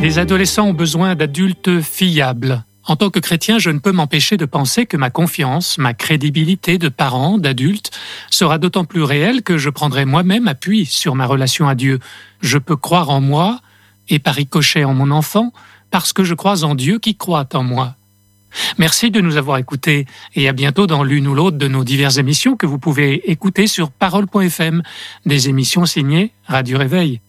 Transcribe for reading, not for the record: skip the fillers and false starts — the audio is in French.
Les adolescents ont besoin d'adultes fiables. En tant que chrétien, je ne peux m'empêcher de penser que ma confiance, ma crédibilité de parent, d'adulte, sera d'autant plus réelle que je prendrai moi-même appui sur ma relation à Dieu. Je peux croire en moi et par ricochet en mon enfant parce que je crois en Dieu qui croit en moi. Merci de nous avoir écoutés et à bientôt dans l'une ou l'autre de nos diverses émissions que vous pouvez écouter sur parole.fm, des émissions signées Radio Réveil.